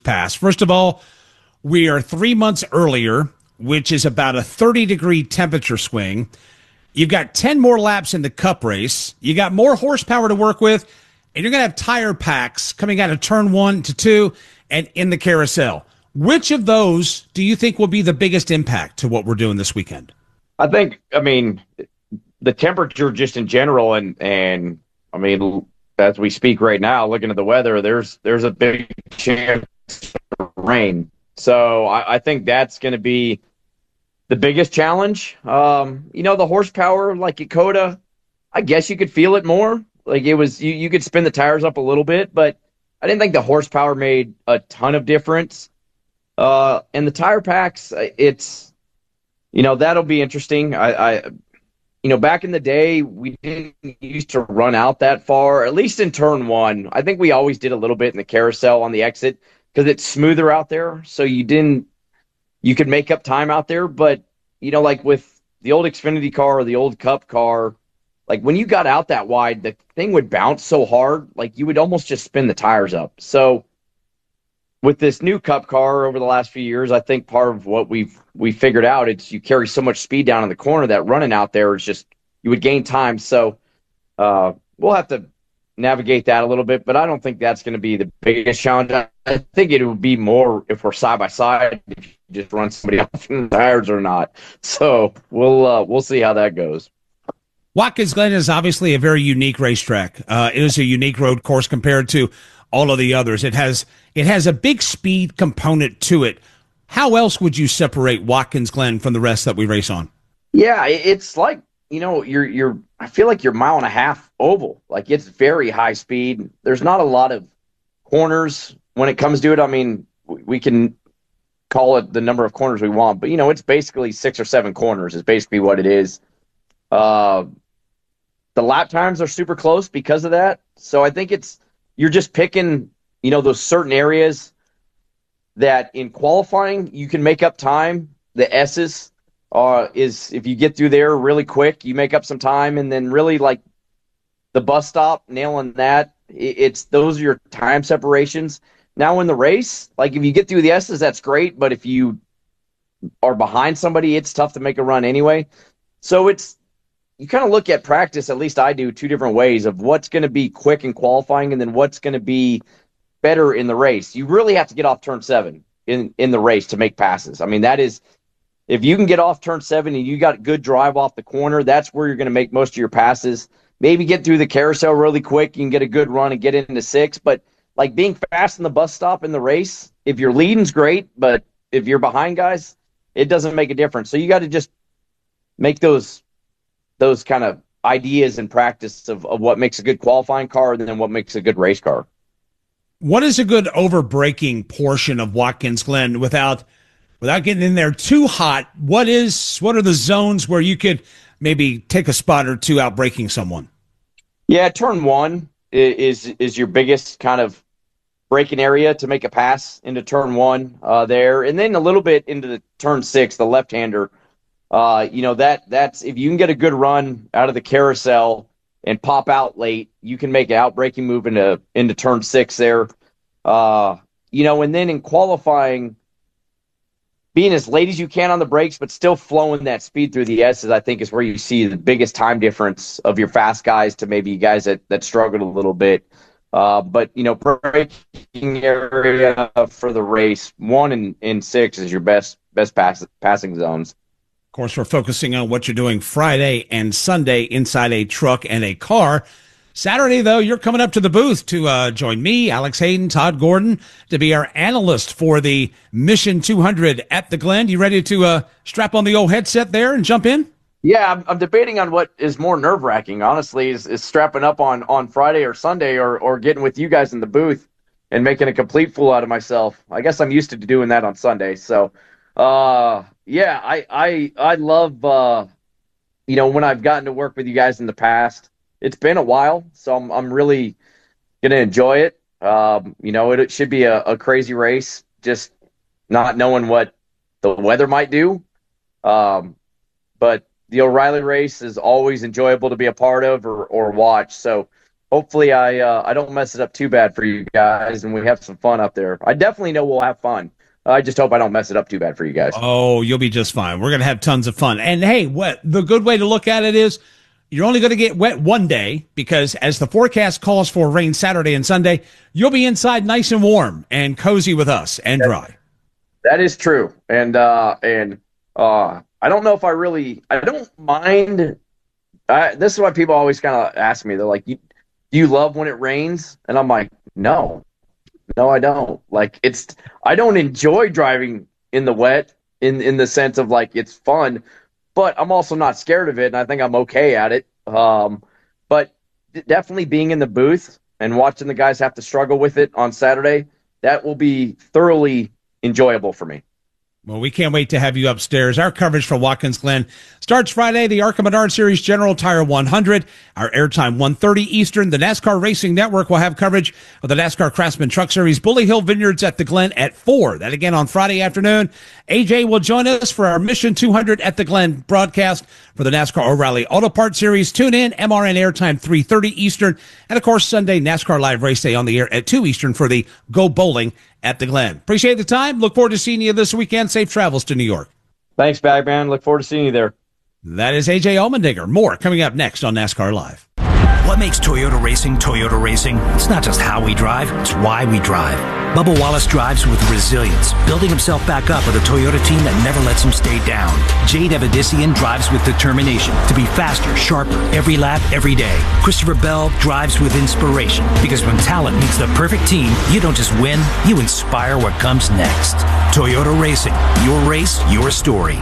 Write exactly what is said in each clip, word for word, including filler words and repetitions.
Pass. First of all, we are three months earlier, which is about a thirty degree temperature swing. You've got ten more laps in the Cup race. You got more horsepower to work with, and you're going to have tire packs coming out of turn one to two and in the carousel. Which of those do you think will be the biggest impact to what we're doing this weekend? I think, I mean, the temperature just in general, and, and I mean, as we speak right now, looking at the weather, there's there's a big chance of rain. So I, I think that's going to be the biggest challenge. Um, you know, the horsepower, like at Coda, I guess you could feel it more. Like it was, you, you could spin the tires up a little bit, but I didn't think the horsepower made a ton of difference. Uh, and the tire packs, it's, you know, that'll be interesting. I, I, you know, back in the day, we didn't used to run out that far, at least in turn one. I think we always did a little bit in the carousel on the exit because it's smoother out there. So you didn't, you could make up time out there. But, you know, like with the old Xfinity car or the old Cup car, like when you got out that wide, the thing would bounce so hard, like you would almost just spin the tires up. So with this new Cup car over the last few years, I think part of what we've we figured out, it's you carry so much speed down in the corner that running out there is just, you would gain time. So uh, we'll have to navigate that a little bit, but I don't think that's going to be the biggest challenge. I think it would be more if we're side by side, if you just run somebody off in the tires or not. So we'll uh, we'll see how that goes. Watkins Glen is obviously a very unique racetrack. Uh, it is a unique road course compared to all of the others. It has it has a big speed component to it. How else would you separate Watkins Glen from the rest that we race on? Yeah, it's like, you know, you're you're I feel like you're mile and a half oval. Like it's very high speed. There's not a lot of corners when it comes to it. I mean, we can call it the number of corners we want, but you know, it's basically six or seven corners is basically what it is. Uh, the lap times are super close because of that. So I think it's, you're just picking, you know, those certain areas that in qualifying you can make up time. The S's uh, is if you get through there really quick, you make up some time, and then really like the bus stop, nailing that. It's those are your time separations. Now in the race, like if you get through the S's, that's great, but if you are behind somebody, it's tough to make a run anyway. So it's, you kind of look at practice, at least I do, two different ways of what's going to be quick in qualifying and then what's going to be better in the race. You really have to get off turn seven in, in the race to make passes. I mean, that is, if you can get off turn seven and you got good drive off the corner, that's where you're going to make most of your passes. Maybe get through the carousel really quick. You can get a good run and get into six. But like being fast in the bus stop in the race, if you're leading's great, but if you're behind guys, it doesn't make a difference. So you got to just make those those kind of ideas and practice of, of what makes a good qualifying car and then what makes a good race car. What is a good over-braking portion of Watkins Glen without without getting in there too hot? What is what are the zones where you could maybe take a spot or two out braking someone? Yeah, turn one is is your biggest kind of braking area to make a pass into turn one uh, there, and then a little bit into the turn six, the left-hander. Uh, you know, that that's if you can get a good run out of the carousel and pop out late, you can make an out-braking move into into turn six there. Uh, you know, and then in qualifying, being as late as you can on the brakes, but still flowing that speed through the S's, I think is where you see the biggest time difference of your fast guys to maybe guys that, that struggled a little bit. Uh, but, you know, braking area for the race, one and, and six is your best best pass, passing zones. Of course, we're focusing on what you're doing Friday and Sunday inside a truck and a car. Saturday, though, you're coming up to the booth to uh, join me, Alex Hayden, Todd Gordon, to be our analyst for the Mission two hundred at the Glen. You ready to uh, strap on the old headset there and jump in? Yeah, I'm, I'm debating on what is more nerve-wracking, honestly, is, is strapping up on, on Friday or Sunday or, or getting with you guys in the booth and making a complete fool out of myself. I guess I'm used to doing that on Sunday, so... Uh, yeah, I, I, I love, uh, you know, when I've gotten to work with you guys in the past, it's been a while, so I'm, I'm really going to enjoy it. Um, you know, it, it should be a, a crazy race, just not knowing what the weather might do. Um, but the O'Reilly race is always enjoyable to be a part of or, or watch. So, hopefully I uh, I don't mess it up too bad for you guys, and we have some fun up there. I definitely know we'll have fun. I just hope I don't mess it up too bad for you guys. Oh, you'll be just fine. We're going to have tons of fun. And hey, what the good way to look at it is you're only going to get wet one day because as the forecast calls for rain Saturday and Sunday, you'll be inside nice and warm and cozy with us and dry. That is true. And, uh, and, uh, I don't know if I really, I don't mind. I, this is why people always kind of ask me, they're like, you, do you love when it rains? And I'm like, no. No, I don't. Like it's, I don't enjoy driving in the wet in, in the sense of like, it's fun, but I'm also not scared of it. And I think I'm okay at it. Um, but definitely being in the booth and watching the guys have to struggle with it on Saturday, that will be thoroughly enjoyable for me. Well, we can't wait to have you upstairs. Our coverage for Watkins Glen starts Friday, the ARCA Menard Series General Tire one hundred. Our airtime one thirty Eastern. The NASCAR Racing Network will have coverage of the NASCAR Craftsman Truck Series Bully Hill Vineyards at the Glen at four. That again on Friday afternoon. A J will join us for our Mission two hundred at the Glen broadcast for the NASCAR O'Reilly Auto Parts Series. Tune in, M R N airtime three thirty Eastern. And of course, Sunday, NASCAR Live Race Day on the air at two Eastern for the Go Bowling at the Glen. Appreciate the time. Look forward to seeing you this weekend. Safe travels to New York. Thanks, Bagman. Look forward to seeing you there. That is A J Allmendinger. More coming up next on NASCAR Live. What makes Toyota Racing Toyota Racing? It's not just how we drive, it's why we drive. Bubba Wallace drives with resilience, building himself back up with a Toyota team that never lets him stay down. Jade Evadisian drives with determination to be faster, sharper, every lap, every day. Christopher Bell drives with inspiration, because when talent meets the perfect team, you don't just win, you inspire what comes next. Toyota Racing, your race, your story.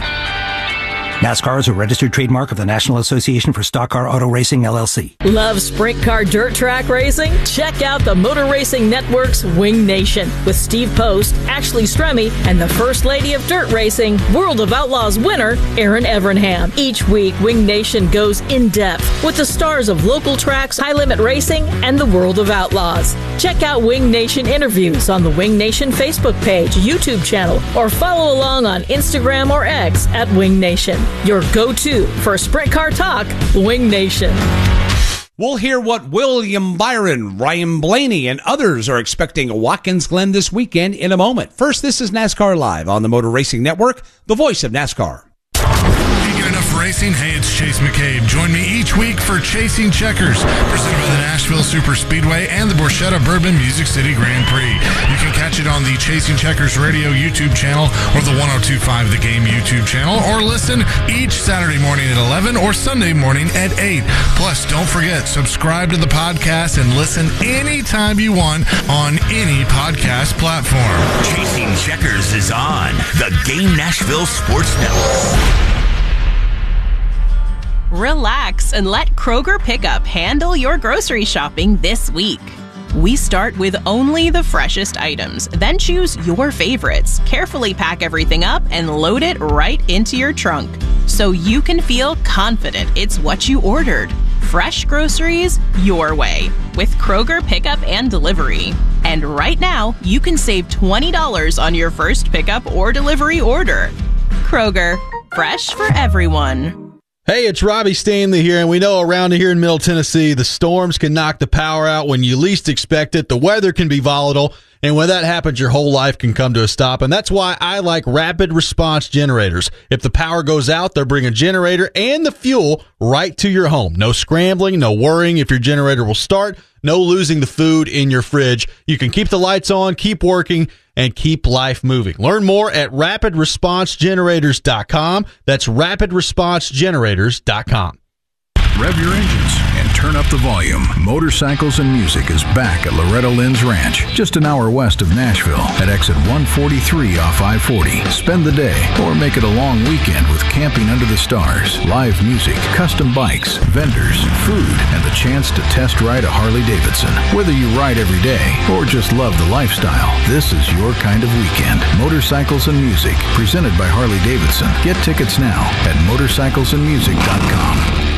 NASCAR is a registered trademark of the National Association for Stock Car Auto Racing, L L C. Love sprint car dirt track racing? Check out the Motor Racing Network's Wing Nation with Steve Post, Ashley Stremme, and the First Lady of Dirt Racing, World of Outlaws winner, Erin Evernham. Each week, Wing Nation goes in-depth with the stars of local tracks, high-limit racing, and the World of Outlaws. Check out Wing Nation interviews on the Wing Nation Facebook page, YouTube channel, or follow along on Instagram or X at Wing Nation. Your go-to for sprint car talk, Wing Nation. We'll hear what William Byron, Ryan Blaney, and others are expecting at Watkins Glen this weekend in a moment. First, this is NASCAR Live on the Motor Racing Network, the voice of NASCAR. Enough racing? Hey, it's Chase McCabe. Join me each week for Chasing Checkers, presented by the Nashville Super Speedway and the Borchetta Bourbon Music City Grand Prix. You can catch it on the Chasing Checkers Radio YouTube channel or the one oh two point five The Game YouTube channel, or listen each Saturday morning at eleven or Sunday morning at eight. Plus, don't forget, subscribe to the podcast and listen anytime you want on any podcast platform. Chasing Checkers is on the Game Nashville Sports Network. Relax and let Kroger Pickup handle your grocery shopping this week. We start with only the freshest items, then choose your favorites, carefully pack everything up, and load it right into your trunk so you can feel confident it's what you ordered. Fresh groceries your way with Kroger Pickup and Delivery. And right now, you can save twenty dollars on your first pickup or delivery order. Kroger, fresh for everyone. Hey, it's Robbie Stanley here, and we know around here in Middle Tennessee, the storms can knock the power out when you least expect it. The weather can be volatile, and when that happens, your whole life can come to a stop, and that's why I like rapid response generators. If the power goes out, they'll bring a generator and the fuel right to your home. No scrambling, no worrying if your generator will start, no losing the food in your fridge. You can keep the lights on, keep working, and keep life moving. Learn more at rapid response generators dot com. That's rapid response generators dot com. Rev your engines and turn up the volume. Motorcycles and Music is back at Loretta Lynn's Ranch, just an hour west of Nashville at exit one forty-three off I forty. Spend the day or make it a long weekend with camping under the stars, live music, custom bikes, vendors, food, and the chance to test ride a Harley-Davidson. Whether you ride every day or just love the lifestyle, this is your kind of weekend. Motorcycles and Music, presented by Harley-Davidson. Get tickets now at motorcycles and music dot com.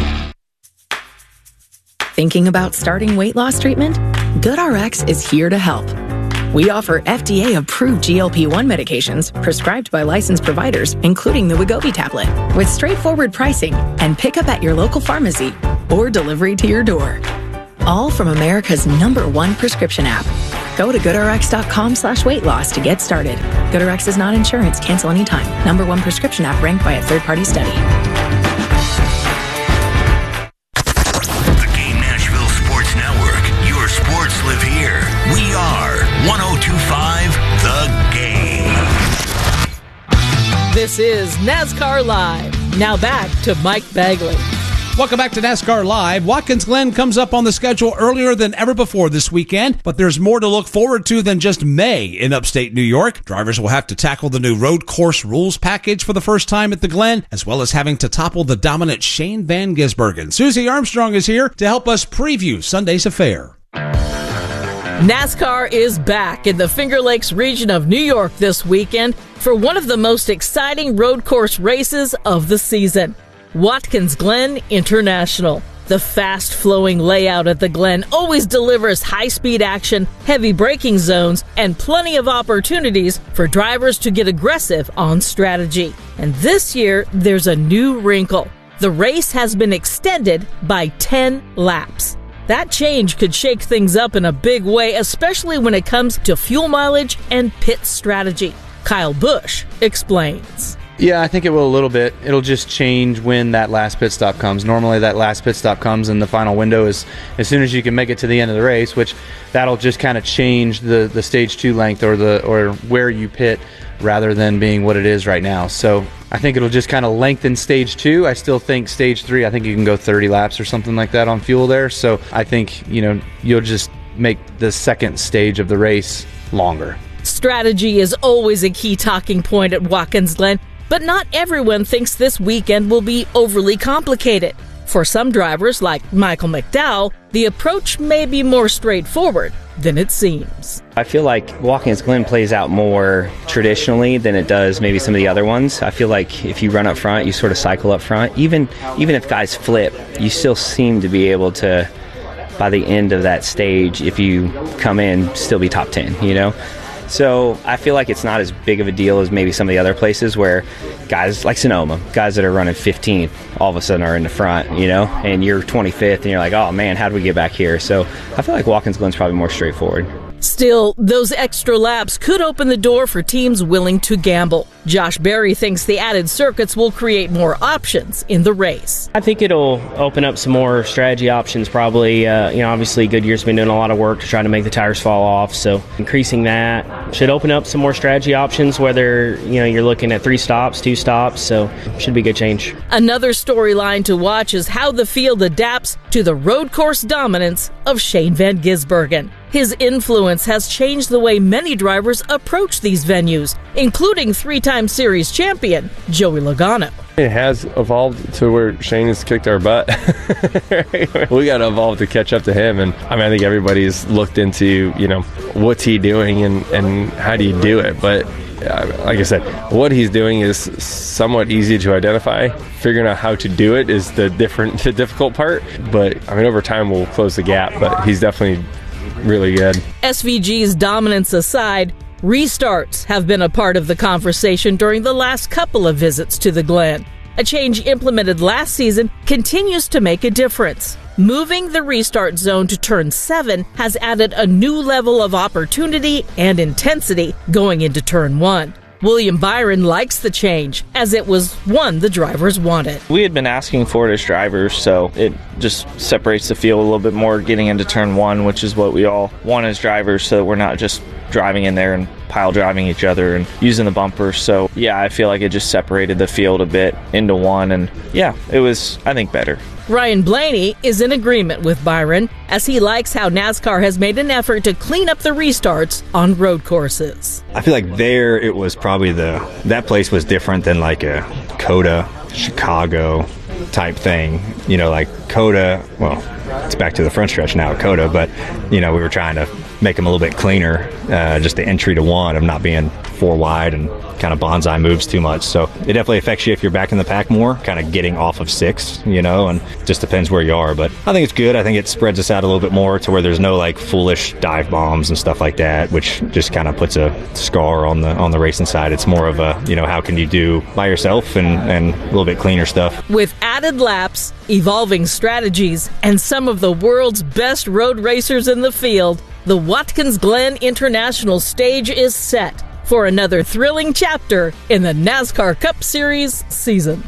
Thinking about starting weight loss treatment? GoodRx is here to help. We offer F D A-approved G L P one medications prescribed by licensed providers, including the Wegovy tablet, with straightforward pricing and pickup at your local pharmacy or delivery to your door. All from America's number one prescription app. Go to goodrx.com slash weight loss to get started. GoodRx is not insurance. Cancel anytime. Number one prescription app ranked by a third-party study. The Game Nashville Sports Network. Your sports live here. We are one oh two point five The Game. This is NASCAR Live. Now back to Mike Bagley. Welcome back to NASCAR Live. Watkins Glen comes up on the schedule earlier than ever before this weekend, but there's more to look forward to than just May in upstate New York. Drivers will have to tackle the new road course rules package for the first time at the Glen, as well as having to topple the dominant Shane Van Gisbergen. Susie Armstrong is here to help us preview Sunday's affair. NASCAR is back in the Finger Lakes region of New York this weekend for one of the most exciting road course races of the season. Watkins Glen International. The fast-flowing layout at the Glen always delivers high-speed action, heavy braking zones, and plenty of opportunities for drivers to get aggressive on strategy. And this year, there's a new wrinkle. The race has been extended by ten laps. That change could shake things up in a big way, especially when it comes to fuel mileage and pit strategy. Kyle Busch explains. Yeah, I think it will a little bit. It'll just change when that last pit stop comes. Normally that last pit stop comes in the final window is as soon as you can make it to the end of the race, which that'll just kind of change the, the stage two length or the or where you pit rather than being what it is right now. So I think it'll just kind of lengthen stage two. I still think stage three, I think you can go thirty laps or something like that on fuel there. So I think, you know, you'll just make the second stage of the race longer. Strategy is always a key talking point at Watkins Glen. But not everyone thinks this weekend will be overly complicated. For some drivers, like Michael McDowell, the approach may be more straightforward than it seems. I feel like Watkins Glen plays out more traditionally than it does maybe some of the other ones. I feel like if you run up front, you sort of cycle up front. Even, even if guys flip, you still seem to be able to, by the end of that stage, if you come in, still be top ten, you know? So I feel like it's not as big of a deal as maybe some of the other places where guys like Sonoma, guys that are running fifteenth, all of a sudden are in the front, you know, and you're twenty-fifth and you're like, oh man, how do we get back here? So I feel like Watkins Glen's probably more straightforward. Still, those extra laps could open the door for teams willing to gamble. Josh Berry thinks the added circuits will create more options in the race. I think it'll open up some more strategy options probably. Uh, you know, obviously Goodyear's been doing a lot of work to try to make the tires fall off, so increasing that should open up some more strategy options, whether, you know, you're looking at three stops, two stops, so should be a good change. Another storyline to watch is how the field adapts to the road course dominance of Shane Van Gisbergen. His influence has changed the way many drivers approach these venues, including three-time series champion Joey Logano. It has evolved to where Shane has kicked our butt. We got to evolve to catch up to him. And I mean, I think everybody's looked into, you know, what's he doing and, and how do you do it? But uh, like I said, what he's doing is somewhat easy to identify. Figuring out how to do it is the different, the difficult part. But I mean, over time we'll close the gap. But he's definitely really good. S V G's dominance aside, restarts have been a part of the conversation during the last couple of visits to the Glen. A change implemented last season continues to make a difference. Moving the restart zone to turn seven has added a new level of opportunity and intensity going into turn one. William Byron likes the change, as it was one the drivers wanted. We had been asking for it as drivers, so it just separates the field a little bit more getting into turn one, which is what we all want as drivers, so that we're not just driving in there and pile driving each other and using the bumpers. So yeah, I feel like it just separated the field a bit into one, and yeah, it was, I think, better. Ryan Blaney is in agreement with Byron, as he likes how NASCAR has made an effort to clean up the restarts on road courses. I feel like there it was probably the, that place was different than like a COTA, Chicago type thing. You know, like COTA, well, it's back to the front stretch now at COTA, but, you know, we were trying to make them a little bit cleaner. Uh, just the entry to one of not being four wide and kind of bonsai moves too much. So it definitely affects you if you're back in the pack more, kind of getting off of six, you know, and just depends where you are. But I think it's good. I think it spreads us out a little bit more to where there's no like foolish dive bombs and stuff like that, which just kind of puts a scar on the on the racing side. It's more of a, you know, how can you do by yourself and, and a little bit cleaner stuff. With added laps, evolving strategies, and some of the world's best road racers in the field, the Watkins Glen International stage is set for another thrilling chapter in the NASCAR Cup Series season.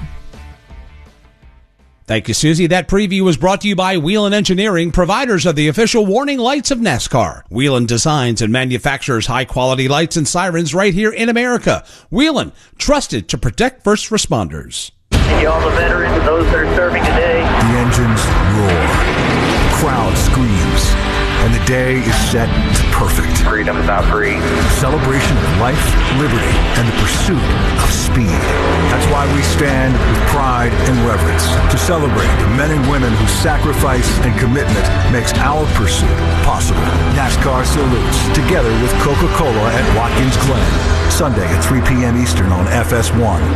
Thank you, Susie. That preview was brought to you by Whelen Engineering, providers of the official warning lights of NASCAR. Whelen designs and manufactures high-quality lights and sirens right here in America. Whelen, trusted to protect first responders. And all the veterans and those that are serving today. The engines roar. The crowd screams. And the day is set to perfect. Freedom is not free. Celebration of life, liberty, and the pursuit of speed. That's why we stand with pride and reverence to celebrate the men and women whose sacrifice and commitment makes our pursuit possible. NASCAR salutes, together with Coca-Cola at Watkins Glen. Sunday at three p.m. Eastern on F S one.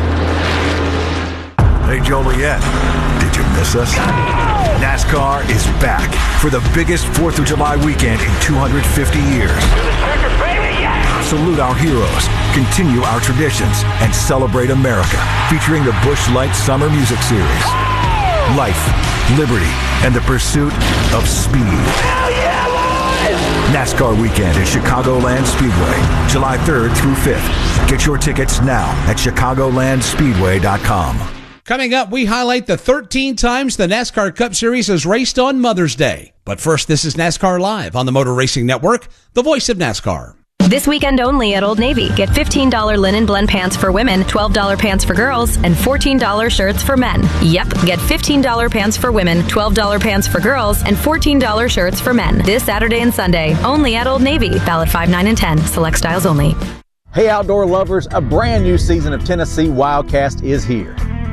Hey, Joliet, did you miss us? NASCAR is back for the biggest fourth of July weekend in two hundred fifty years. Salute our heroes, continue our traditions, and celebrate America, featuring the Busch Light Summer Music Series. Life, liberty, and the pursuit of speed. NASCAR weekend at Chicagoland Speedway, July third through fifth. Get your tickets now at chicagoland speedway dot com. Coming up, we highlight the thirteen times the NASCAR Cup Series has raced on Mother's Day. But first, this is NASCAR Live on the Motor Racing Network, the voice of NASCAR. This weekend only at Old Navy. Get fifteen dollars linen blend pants for women, twelve dollars pants for girls, and fourteen dollars shirts for men. Yep, get fifteen dollars pants for women, twelve dollars pants for girls, and fourteen dollars shirts for men. This Saturday and Sunday, only at Old Navy. Valid five, nine, and ten. Select styles only. Hey, outdoor lovers, a brand new season of Tennessee Wildcast is here.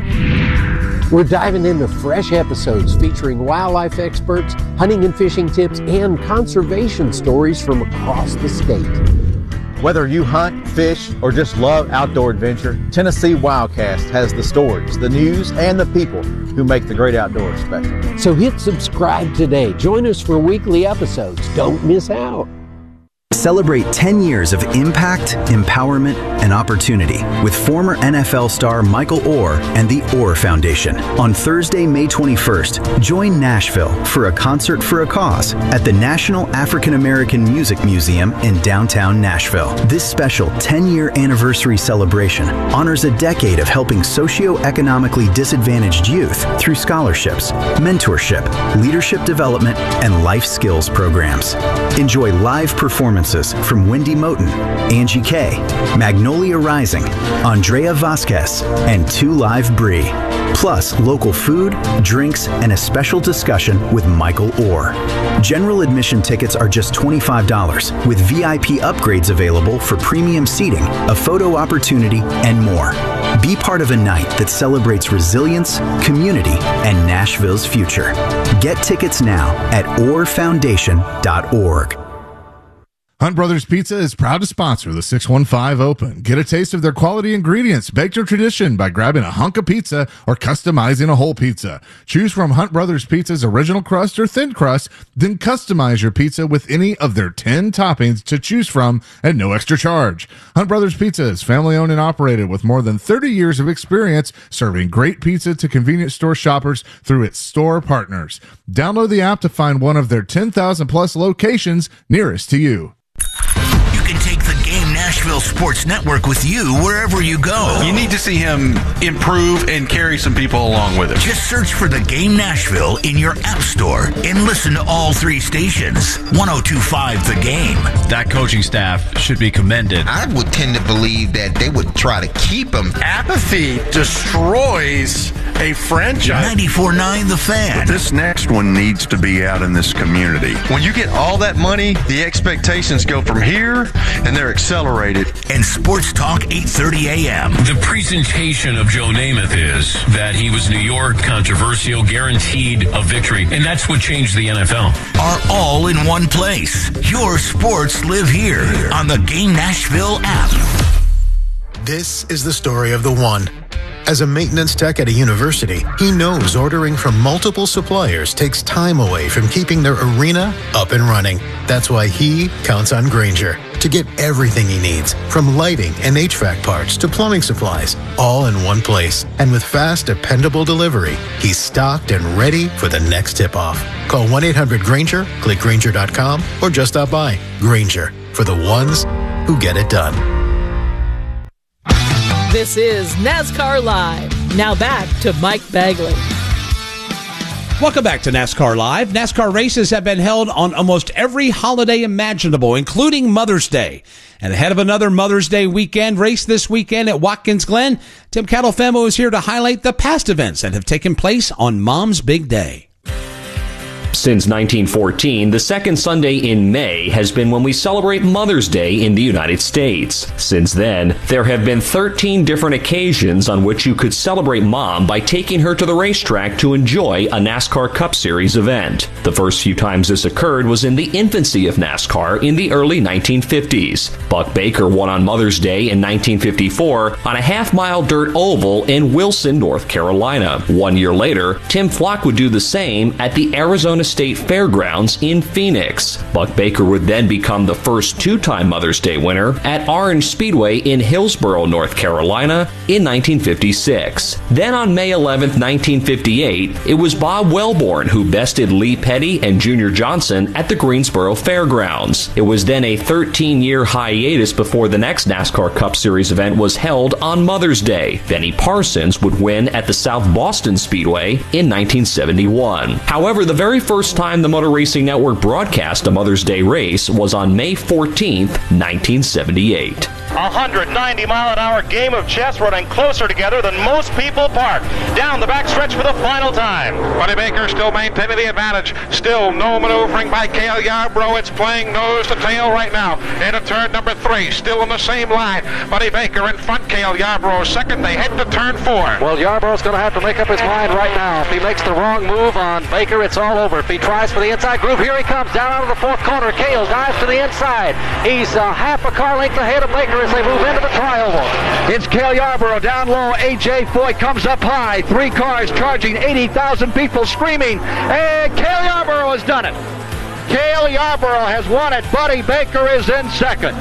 We're diving into fresh episodes featuring wildlife experts, hunting and fishing tips, and conservation stories from across the state. Whether you hunt, fish, or just love outdoor adventure, Tennessee Wildcast has the stories, the news, and the people who make the great outdoors special. So hit subscribe today. Join us for weekly episodes. Don't miss out. Celebrate ten years of impact, empowerment, and opportunity with former N F L star Michael Oher and the Oher Foundation. On Thursday, May twenty-first, join Nashville for a concert for a cause at the National African American Music Museum in downtown Nashville. This special ten-year anniversary celebration honors a decade of helping socioeconomically disadvantaged youth through scholarships, mentorship, leadership development, and life skills programs. Enjoy live performances from Wendy Moten, Angie Kay, Magnolia Rising, Andrea Vasquez, and Two Live Brie. Plus local food, drinks, and a special discussion with Michael Oher. General admission tickets are just twenty-five dollars, with V I P upgrades available for premium seating, a photo opportunity, and more. Be part of a night that celebrates resilience, community, and Nashville's future. Get tickets now at oher foundation dot org. Hunt Brothers Pizza is proud to sponsor the six one five Open. Get a taste of their quality ingredients, baked your tradition by grabbing a hunk of pizza or customizing a whole pizza. Choose from Hunt Brothers Pizza's original crust or thin crust, then customize your pizza with any of their ten toppings to choose from at no extra charge. Hunt Brothers Pizza is family owned and operated with more than thirty years of experience serving great pizza to convenience store shoppers through its store partners. Download the app to find one of their ten thousand plus locations nearest to you. You can take the Game Nashville Sports Network with you wherever you go. You need to see him improve and carry some people along with him. Just search for the Game Nashville in your app store and listen to all three stations. one oh two point five The Game. That coaching staff should be commended. I would tend to believe that they would try to keep him. Apathy destroys a franchise. ninety-four point nine The Fan. But this next one needs to be out in this community. When you get all that money, the expectations go from here, and they're accelerating. it. And Sports Talk eight thirty a.m. The presentation of Joe Namath is that he was New York, controversial, guaranteed a victory, and that's what changed the N F L. Are all in one place. Your sports live here on the Game Nashville app. This is the story of the one. As a maintenance tech at a university, he knows ordering from multiple suppliers takes time away from keeping their arena up and running. That's why he counts on Grainger to get everything he needs, from lighting and H V A C parts to plumbing supplies, all in one place. And with fast, dependable delivery, he's stocked and ready for the next tip-off. Call one eight hundred Grainger, click Grainger dot com, or just stop by. Grainger, for the ones who get it done. This is NASCAR Live. Now back to Mike Bagley. Welcome back to NASCAR Live. NASCAR races have been held on almost every holiday imaginable, including Mother's Day. And ahead of another Mother's Day weekend race this weekend at Watkins Glen, Tim Catalfemo is here to highlight the past events that have taken place on Mom's Big Day. Since nineteen fourteen, the second Sunday in May has been when we celebrate Mother's Day in the United States. Since then, there have been thirteen different occasions on which you could celebrate Mom by taking her to the racetrack to enjoy a NASCAR Cup Series event. The first few times this occurred was in the infancy of NASCAR in the early nineteen fifties. Buck Baker won on Mother's Day in nineteen fifty-four on a half-mile dirt oval in Wilson, North Carolina. One year later, Tim Flock would do the same at the Arizona State Fairgrounds in Phoenix. Buck Baker would then become the first two-time Mother's Day winner at Orange Speedway in Hillsborough, North Carolina in nineteen fifty-six. Then on May eleventh, nineteen fifty-eight, it was Bob Wellborn who bested Lee Petty and Junior Johnson at the Greensboro Fairgrounds. It was then a thirteen-year hiatus before the next NASCAR Cup Series event was held on Mother's Day. Benny Parsons would win at the South Boston Speedway in nineteen seventy-one. However, the very first First time the Motor Racing Network broadcast a Mother's Day race was on May fourteenth, nineteen seventy-eight. one hundred ninety mile an hour game of chess running closer together than most people park. Down the backstretch for the final time. Buddy Baker still maintaining the advantage. Still no maneuvering by Cale Yarborough. It's playing nose to tail right now. Into turn number three. Still in the same line. Buddy Baker in front. Cale Yarborough second. They head to turn four. Well, Yarborough's going to have to make up his mind right now. If he makes the wrong move on Baker, it's all over. If he tries for the inside groove, here he comes down out of the fourth corner. Cale dives to the inside. He's uh, half a car length ahead of Baker as they move into the tri-oval. It's Cale Yarborough down low. A J Foyt comes up high. Three cars charging, eighty thousand people screaming. And Cale Yarborough has done it. Cale Yarborough has won it. Buddy Baker is in second.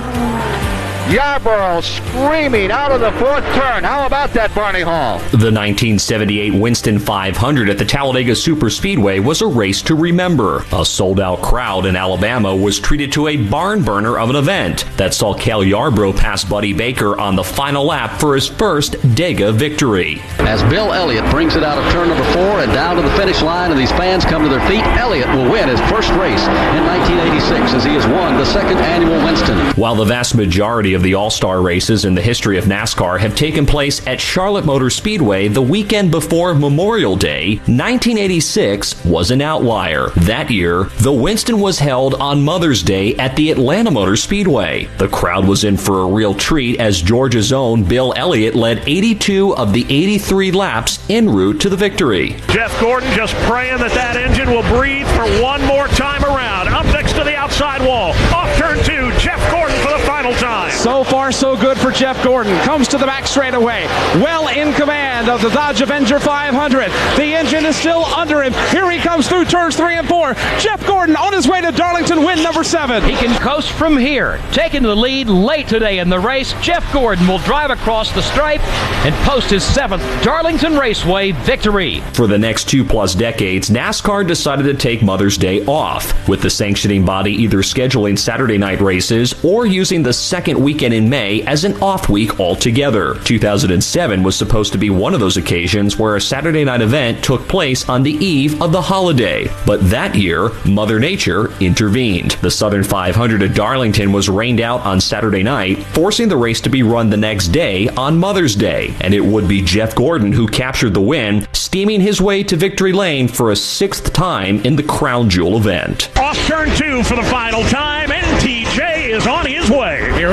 Yarborough screaming out of the fourth turn. How about that, Barney Hall? The nineteen seventy-eight Winston five hundred at the Talladega Superspeedway was a race to remember. A sold-out crowd in Alabama was treated to a barn burner of an event that saw Cale Yarborough pass Buddy Baker on the final lap for his first Dega victory. As Bill Elliott brings it out of turn number four and down to the finish line, and these fans come to their feet, Elliott will win his first race in nineteen eighty-six as he has won the second annual Winston. While the vast majority of the All-Star races in the history of NASCAR have taken place at Charlotte Motor Speedway the weekend before Memorial Day, nineteen eighty-six was an outlier. That year, the Winston was held on Mother's Day at the Atlanta Motor Speedway. The crowd was in for a real treat as Georgia's own Bill Elliott led eighty-two of the eighty-three laps en route to the victory. Jeff Gordon just praying that that engine will breathe for one more time around. Up next to the outside wall. Off turn two, Jeff Gordon for the final time. So far, so good for Jeff Gordon. Comes to the back straightaway. Well in command of the Dodge Avenger five hundred. The engine is still under him. Here he comes through turns three and four. Jeff Gordon on his way to Darlington, win number seven. He can coast from here. Taking the lead late today in the race, Jeff Gordon will drive across the stripe and post his seventh Darlington Raceway victory. For the next two plus decades, NASCAR decided to take Mother's Day off, with the sanctioning body either scheduling Saturday night races or using the second weekend in May as an off week altogether. two thousand seven was supposed to be one of those occasions where a Saturday night event took place on the eve of the holiday. But that year, Mother Nature intervened. The Southern five hundred at Darlington was rained out on Saturday night, forcing the race to be run the next day on Mother's Day. And it would be Jeff Gordon who captured the win, steaming his way to victory lane for a sixth time in the Crown Jewel event. Off turn two for the final time, and T J is on his way. Here he comes.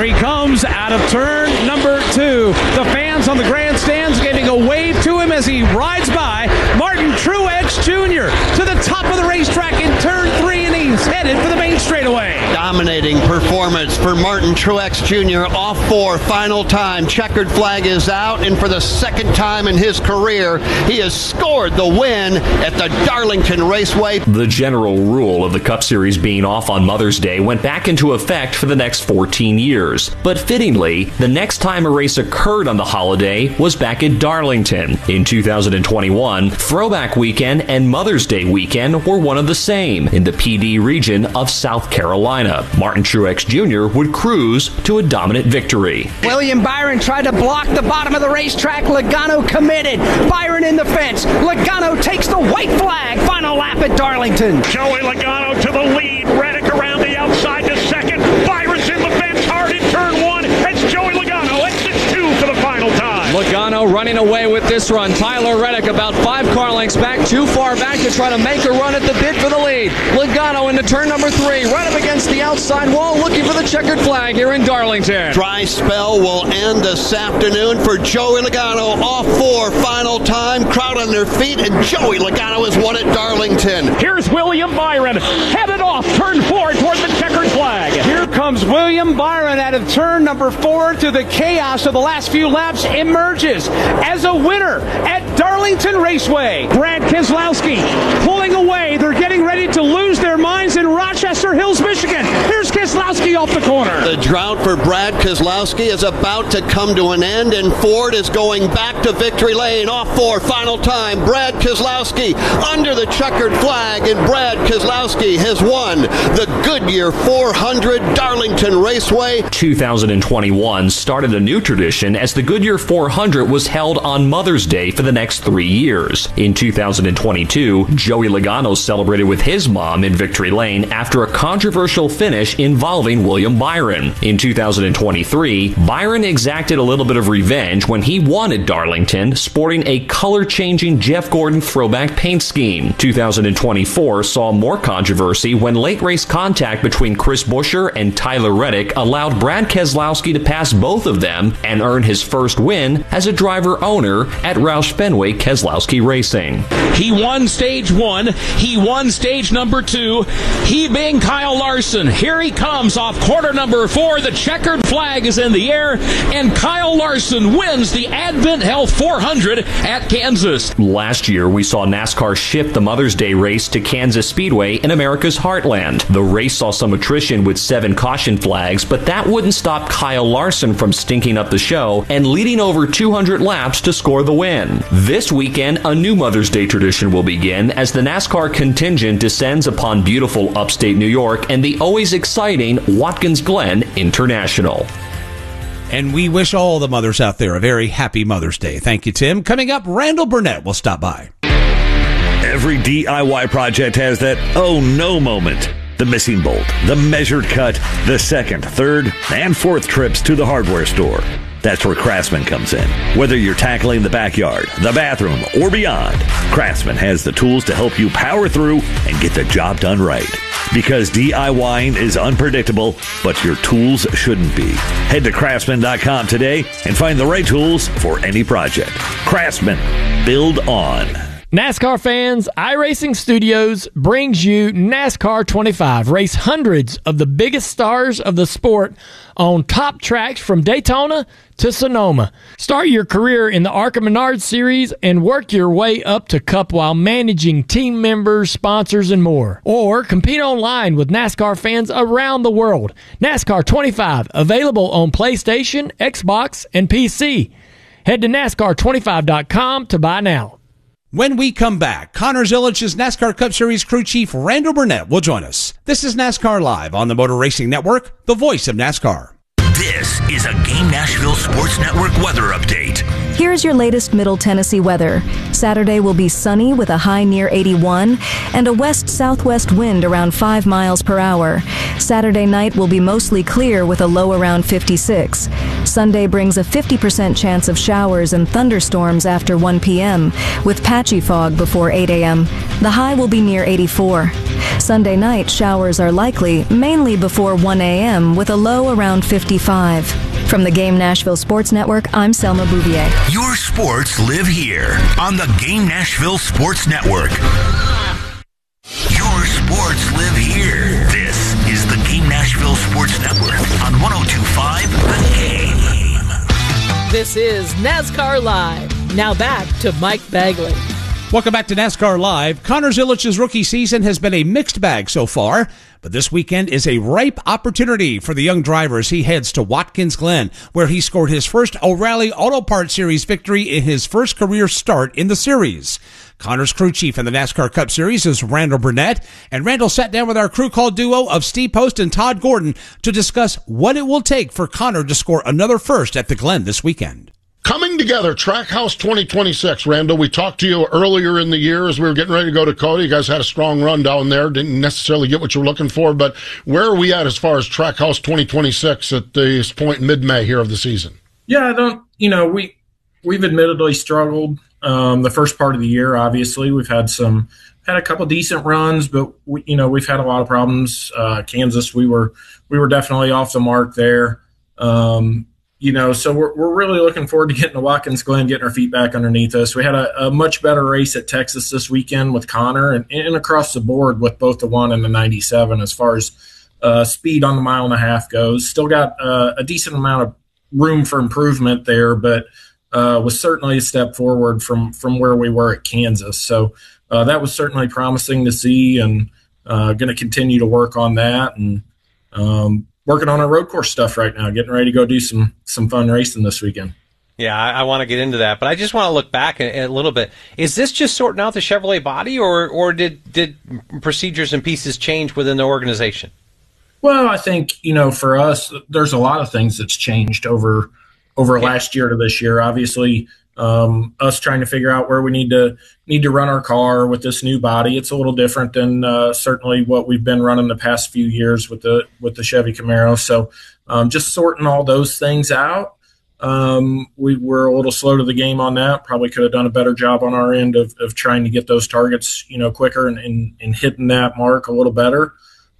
comes out of turn number two. The fans on the grandstands giving a wave to him as he rides by. Martin Truex Junior to the top of the racetrack in turn three, and he's headed for the main straightaway. Dominating performance for Martin Truex Junior Off four, final time. Checkered flag is out, and for the second time in his career, he has scored the win at the Darlington Raceway. The general rule of the Cup Series being off on Mother's Day went back into effect for the next fourteen years. But fittingly, the next time a race occurred on the holiday was back at Darlington. In two thousand twenty-one, Throwback Weekend and Mother's Day weekend were one of the same in the P D region of South Carolina. Martin Truex Junior would cruise to a dominant victory. William Byron tried to block the bottom of the racetrack. Logano committed. Byron in the fence. Logano takes the white flag. Final lap at Darlington. Joey Logano to the lead. Reddick around the outside to second. Byron's in the fence hard in turn one. It's Joey Logano. Exits two for the final time. Logano running away with this run. Tyler Reddick about five car lengths back, too far back to try to make a run at the bid for the lead. Logano into turn number three, right up against the outside wall, looking for the checkered flag here in Darlington. Dry spell will end this afternoon for Joey Logano. Off four, final time. Crowd on their feet, and Joey Logano has won at Darlington. Here's William Byron, headed off turn four toward the checkered flag. Here comes William Byron out of turn number four to the chaos of the last few laps emerges as a winner at Darlington Raceway. Brad Keselowski pulling away. They're getting ready to lose their minds in Rochester Hills, Michigan. Here's Keselowski off the corner. The drought for Brad Keselowski is about to come to an end, and Ford is going back to victory lane. Off four, final time. Brad Keselowski under the checkered flag, and Brad Keselowski has won the Goodyear four hundred Darlington Raceway. two thousand twenty-one started a new tradition as the Goodyear four hundred was held on Mother's Day for the next three years. In two thousand twenty-two, Joey Logano celebrated with his mom in victory lane after a controversial finish involving William Byron. In two thousand twenty-three, Byron exacted a little bit of revenge when he won at Darlington, sporting a color-changing Jeff Gordon throwback paint scheme. two thousand twenty-four saw more controversy when late race contact between Chris Buescher and Tyler Reddick allowed Brad Keselowski to pass both of them and earn his first win as a driver-owner at Roush Fenway Keselowski Racing. He won stage one. He won stage number two. He being Kyle Larson. Here he comes off quarter number four. The checkered flag is in the air, and Kyle Larson wins the Advent Health four hundred at Kansas. Last year, we saw NASCAR shift the Mother's Day race to Kansas Speedway in America's heartland. The race saw some attrition with seven caution flags, but that wouldn't stop Kyle Larson from stinking up the show and leading over two hundred laps to score the win. This weekend, a new Mother's Day tradition will begin as the NASCAR contingent descends upon beautiful upstate New York and the always exciting Watkins Glen International. And we wish all the mothers out there a very happy Mother's Day. Thank you, Tim. Coming up, Randall Burnett will stop by. Every D I Y project has that oh no moment. The missing bolt, the measured cut, the second, third, and fourth trips to the hardware store. That's where Craftsman comes in. Whether you're tackling the backyard, the bathroom, or beyond, Craftsman has the tools to help you power through and get the job done right. Because DIYing is unpredictable, but your tools shouldn't be. Head to Craftsman dot com today and find the right tools for any project. Craftsman. Build on. NASCAR fans, iRacing Studios brings you NASCAR twenty-five. Race hundreds of the biggest stars of the sport on top tracks from Daytona to Sonoma. Start your career in the ARCA Menards Series and work your way up to Cup while managing team members, sponsors, and more. Or compete online with NASCAR fans around the world. NASCAR twenty-five, available on PlayStation, Xbox, and P C. Head to NASCAR twenty-five dot com to buy now. When we come back, Connor Zilich's NASCAR Cup Series crew chief Randall Burnett will join us. This is NASCAR Live on the Motor Racing Network, the voice of NASCAR. This is a Game Nashville Sports Network weather update. Here's your latest Middle Tennessee weather. Saturday will be sunny with a high near eighty-one and a west-southwest wind around five miles per hour. Saturday night will be mostly clear with a low around fifty-six. Sunday brings a fifty percent chance of showers and thunderstorms after one p.m. with patchy fog before eight a.m. The high will be near eighty-four. Sunday night, showers are likely, mainly before one a.m. with a low around fifty-five. From the Game Nashville Sports Network, I'm Selma Bouvier. Your sports live here on the Game Nashville Sports Network. Your sports live here. This is the Game Nashville Sports Network on one oh two point five The Game. This is NASCAR Live. Now back to Mike Bagley. Welcome back to NASCAR Live. Connor Zilich's rookie season has been a mixed bag so far, but this weekend is a ripe opportunity for the young drivers. He heads to Watkins Glen, where he scored his first O'Reilly Auto Parts Series victory in his first career start in the series. Connor's crew chief in the NASCAR Cup Series is Randall Burnett, and Randall sat down with our crew call duo of Steve Post and Todd Gordon to discuss what it will take for Connor to score another first at the Glen this weekend. Coming together, Trackhouse twenty twenty-six. Randall, we talked to you earlier in the year as we were getting ready to go to Cody. You guys had a strong run down there. Didn't necessarily get what you were looking for, but where are we at as far as Trackhouse twenty twenty-six at this point in mid-May here of the season? Yeah, I don't, you know, we, we've admittedly struggled um, the first part of the year, obviously. We've had some, had a couple decent runs, but, we, you know, we've had a lot of problems. Uh, Kansas, we were, we were definitely off the mark there. Um, You know, so we're we're really looking forward to getting to Watkins Glen, getting our feet back underneath us. We had a, a much better race at Texas this weekend with Connor, and, and across the board with both the one and the ninety-seven as far as uh, speed on the mile and a half goes. Still got uh, a decent amount of room for improvement there, but uh, was certainly a step forward from from where we were at Kansas. So uh, that was certainly promising to see, and uh, going to continue to work on that. And um, working on our road course stuff right now, getting ready to go do some some fun racing this weekend. Yeah, I, I want to get into that, but I just want to look back a, a little bit. Is this just sorting out the Chevrolet body, or or did did procedures and pieces change within the organization? Well, I think, you know, for us, there's a lot of things that's changed over over yeah. last year to this year. Obviously, um, us trying to figure out where we need to need to run our car with this new body. It's a little different than uh, certainly what we've been running the past few years with the with the Chevy Camaro. So um, just sorting all those things out. Um, we were a little slow to the game on that. Probably could have done a better job on our end of, of trying to get those targets, you know, quicker and, and, and hitting that mark a little better.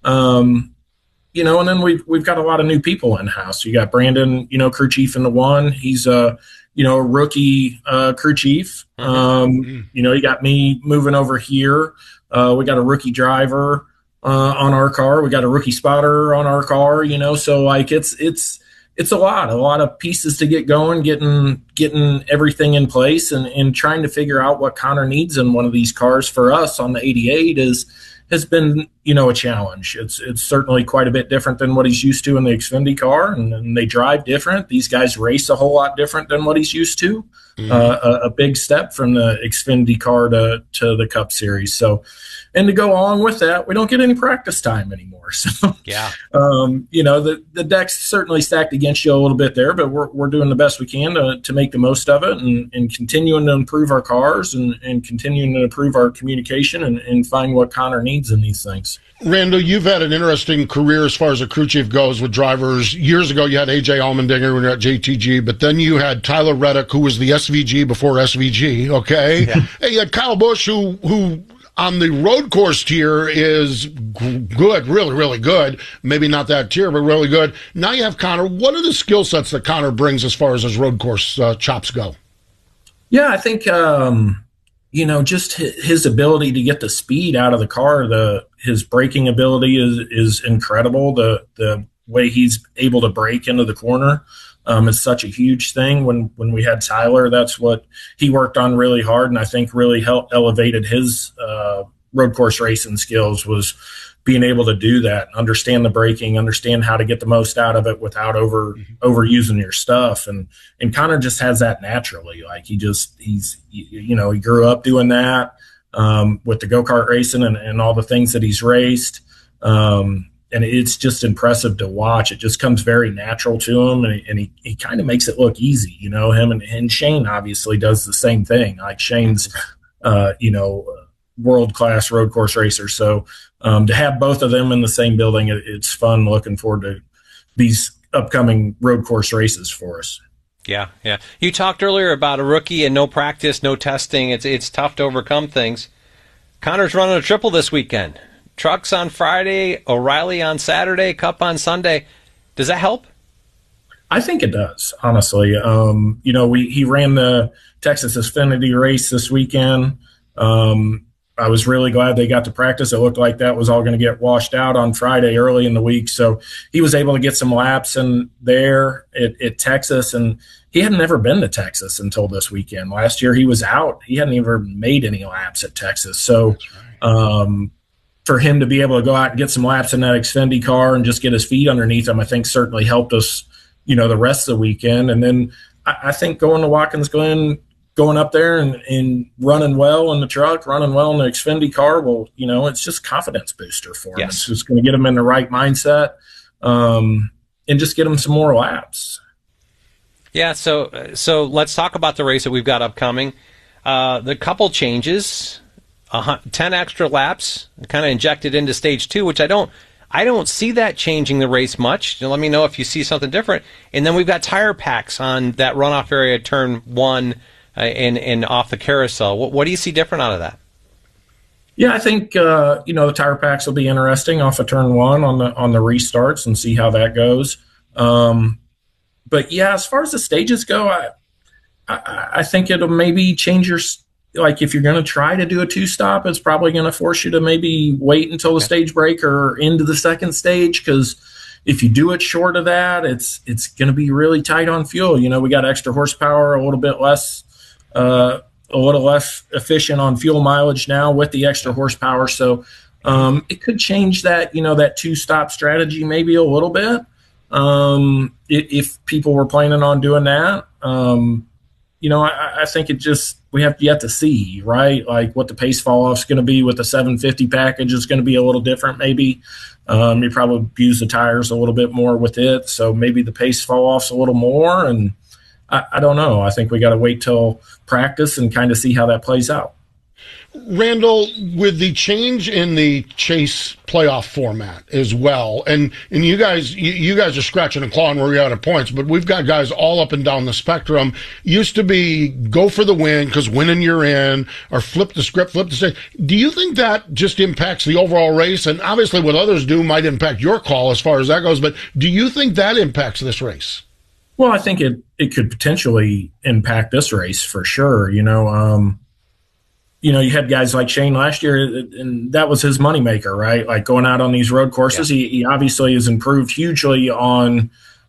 Um, you know, and then we've, we've got a lot of new people in house. You got Brandon, you know, crew chief in the one. He's a, you know, a rookie uh, crew chief. Um, mm-hmm. You know, you got me moving over here. Uh, we got a rookie driver uh, on our car. We got a rookie spotter on our car, you know, so like it's, it's, it's a lot, a lot of pieces to get going, getting, getting everything in place and, and trying to figure out what Connor needs in one of these cars. For us on the eighty-eight is, has been, you know, a challenge. It's, it's certainly quite a bit different than what he's used to in the Xfinity car, and, and they drive different. These guys race a whole lot different than what he's used to. Mm-hmm. Uh, a, a big step from the Xfinity car to, to the Cup Series. So, and to go along with that, we don't get any practice time anymore. So, yeah, um, you know, the, the deck's certainly stacked against you a little bit there, but we're, we're doing the best we can to, to make the most of it, and, and continuing to improve our cars and, and continuing to improve our communication and, and find what Connor needs in these things. Randall, you've had an interesting career as far as a crew chief goes with drivers. Years ago, you had A J Allmendinger when you were at J T G, but then you had Tyler Reddick, who was the S V G before S V G, okay? Yeah. Hey, you had Kyle Busch, who who on the road course tier is g- good, really, really good. Maybe not that tier, but really good. Now you have Connor. What are the skill sets that Connor brings as far as his road course uh, chops go? Yeah, I think... Um you know, just his ability to get the speed out of the car, the his braking ability is is incredible. The the way he's able to brake into the corner um, is such a huge thing. When when we had Tyler, that's what he worked on really hard, and I think really helped elevated his uh, road course racing skills, was being able to do that, understand the braking, understand how to get the most out of it without over mm-hmm. overusing your stuff. And, and Connor just has that naturally. Like he just, he's, you know, he grew up doing that um, with the go-kart racing and, and all the things that he's raced. Um, and it's just impressive to watch. It just comes very natural to him. And he, and he, he kind of makes it look easy, you know, him and, and Shane obviously does the same thing. Like Shane's, uh, you know, world-class road course racer. So um, to have both of them in the same building, it, it's fun. Looking forward to these upcoming road course races for us. Yeah, yeah. You talked earlier about a rookie and no practice, no testing. It's it's tough to overcome things. Connor's running a triple this weekend. Trucks on Friday, O'Reilly on Saturday, Cup on Sunday. Does that help? I think it does, honestly. Um, you know, we he ran the Texas Xfinity race this weekend. Um, I was really glad they got to practice. It looked like that was all going to get washed out on Friday early in the week. So he was able to get some laps in there at, at Texas, and he had never been to Texas until this weekend. Last year he was out. He hadn't even made any laps at Texas. So um, for him to be able to go out and get some laps in that Xfinity car and just get his feet underneath him, I think certainly helped us, you know, the rest of the weekend. And then I, I think going to Watkins Glen, going up there and, and running well in the truck, running well in the Xfinity car, well, you know, it's just confidence booster for him. Yes. It's just going to get him in the right mindset um, and just get him some more laps. Yeah, so so let's talk about the race that we've got upcoming. Uh, the couple changes, uh, ten extra laps, kind of injected into stage two, which I don't I don't see that changing the race much. Let me know if you see something different. And then we've got tire packs on that runoff area, turn one, uh, and and off the carousel. What, what do you see different out of that? Yeah, I think uh, you know the tire packs will be interesting off of turn one on the on the restarts and see how that goes. Um, But yeah, as far as the stages go, I, I, I think it'll maybe change your, like if you're going to try to do a two stop, it's probably going to force you to maybe wait until the stage break or into the second stage. Cause if you do it short of that, it's, it's going to be really tight on fuel. You know, we got extra horsepower, a little bit less, uh, a little less efficient on fuel mileage now with the extra horsepower. So, um, it could change that, you know, that two stop strategy maybe a little bit. Um, if, if people were planning on doing that, um, you know, I, I think it just, we have yet to see, right? Like what the pace fall off is going to be with the seven fifty package is going to be a little different. Maybe, um, you probably use the tires a little bit more with it. So maybe the pace fall off's a little more. And I, I don't know. I think we got to wait till practice and kind of see how that plays out. Randall, with the change in the Chase playoff format as well, and and you guys you, you guys are scratching and clawing where you're out of points, but we've got guys all up and down the spectrum. Used to be go for the win because winning you're in, or flip the script, flip the stage. Do you think that just impacts the overall race? And obviously what others do might impact your call as far as that goes, but do you think that impacts this race? Well, I think it, it could potentially impact this race for sure. You know, um, You know, you had guys like Shane last year, and that was his moneymaker, right? Like going out on these road courses, yeah. he, he obviously has improved hugely on,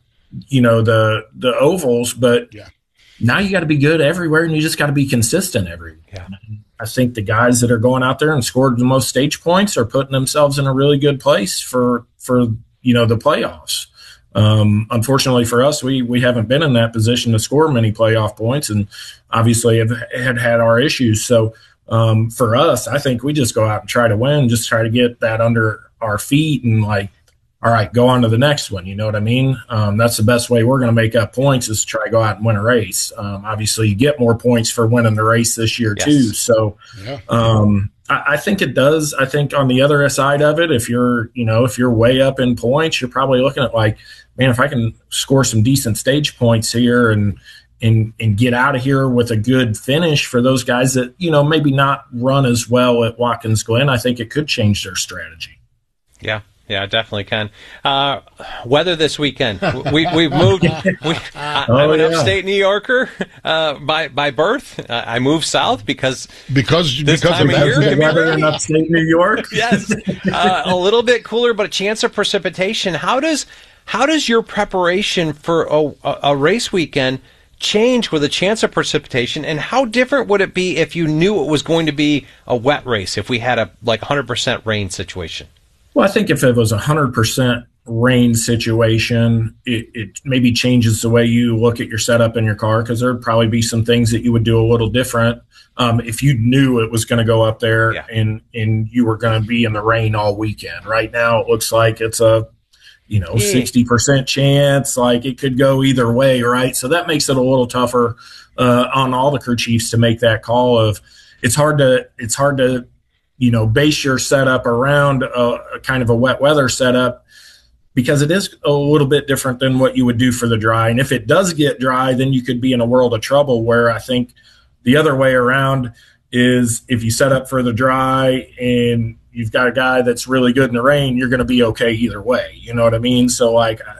you know, the the ovals, but yeah. now you got to be good everywhere, and you just got to be consistent everywhere. Yeah. I think the guys that are going out there and scored the most stage points are putting themselves in a really good place for for you know the playoffs. Um, unfortunately for us, we we haven't been in that position to score many playoff points, and obviously have had had our issues. So. Um, for us, I think we just go out and try to win, just try to get that under our feet and like, all right, go on to the next one. You know what I mean? Um, that's the best way we're going to make up points is to try to go out and win a race. Um, obviously you get more points for winning the race this year yes. too. So, yeah. um, I, I think it does. I think on the other side of it, if you're, you know, if you're way up in points, you're probably looking at like, man, if I can score some decent stage points here and, And, and get out of here with a good finish for those guys that, you know, maybe not run as well at Watkins Glen, I think it could change their strategy. Yeah, yeah, it definitely can. Uh, weather this weekend. We, we've moved. We, I, oh, I'm an yeah. upstate New Yorker uh, by by birth. Uh, I moved south because because this because time of of year can be weather rainy. in upstate New York. Yes, uh, a little bit cooler, but a chance of precipitation. How does how does your preparation for a, a, a race weekend change with a chance of precipitation, and how different would it be if you knew it was going to be a wet race, if we had a like one hundred percent rain situation? Well, I think if it was a one hundred percent rain situation, it, it maybe changes the way you look at your setup in your car, because there'd probably be some things that you would do a little different um, if you knew it was going to go up there yeah. and, and you were going to be in the rain all weekend. Right now it looks like it's a you know, sixty percent chance, like it could go either way, right? So that makes it a little tougher uh, on all the crew chiefs to make that call of it's hard to, it's hard to, you know, base your setup around a, a kind of a wet weather setup because it is a little bit different than what you would do for the dry. And if it does get dry, then you could be in a world of trouble, where I think the other way around is if you set up for the dry and you've got a guy that's really good in the rain, you're going to be okay either way. You know what I mean? So like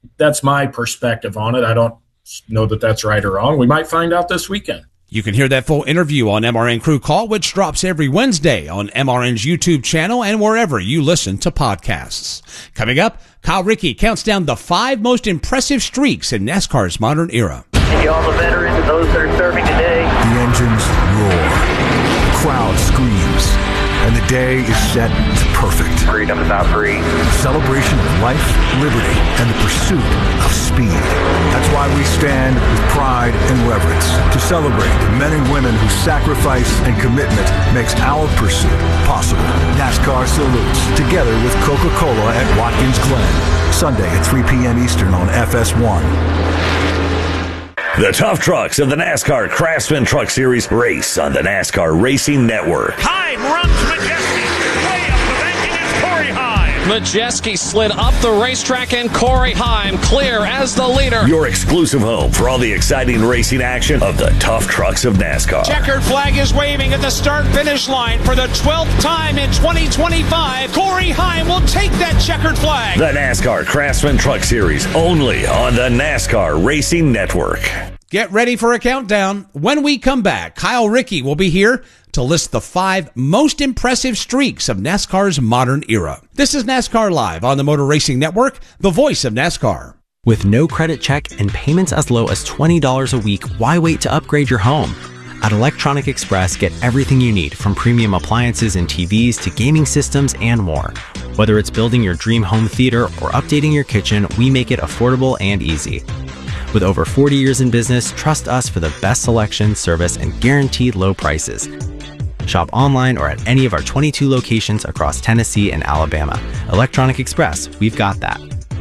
that's my perspective on it. I don't know that that's right or wrong. We might find out this weekend. You can hear that full interview on M R N Crew Call, which drops every Wednesday on M R N's YouTube channel and wherever you listen to podcasts. Coming up, Kyle Rickey counts down the five most impressive streaks in NASCAR's modern era. Thank you all the veterans and those that are serving today. The engines roar, the crowd screams, and the day is set to perfect. Freedom is not free. Celebration of life, liberty, and the pursuit of speed. That's why we stand with pride and reverence to celebrate the men and women whose sacrifice and commitment makes our pursuit possible. NASCAR salutes, together with Coca-Cola at Watkins Glen. Sunday at three p.m. Eastern on F S one. The tough trucks of the NASCAR Craftsman Truck Series race on the NASCAR Racing Network. Heim runs Majeski. Way up the bank, and it's Corey Heim. Majeski slid up the racetrack, and Corey Heim clear as the leader. Your exclusive home for all the exciting racing action of the tough trucks of NASCAR. Checkered flag is waving at the start-finish line for the twelfth time in twenty twenty-five. Corey Heim will take that checkered flag. The NASCAR Craftsman Truck Series, only on the NASCAR Racing Network. Get ready for a countdown. When we come back, Kyle Rickey will be here to list the five most impressive streaks of NASCAR's modern era. This is NASCAR Live on the Motor Racing Network, the voice of NASCAR. With no credit check and payments as low as twenty dollars a week, why wait to upgrade your home? At Electronic Express, get everything you need, from premium appliances and T Vs to gaming systems and more. Whether it's building your dream home theater or updating your kitchen, we make it affordable and easy. With over forty years in business, trust us for the best selection, service, and guaranteed low prices. Shop online or at any of our twenty-two locations across Tennessee and Alabama. Electronic Express, we've got that.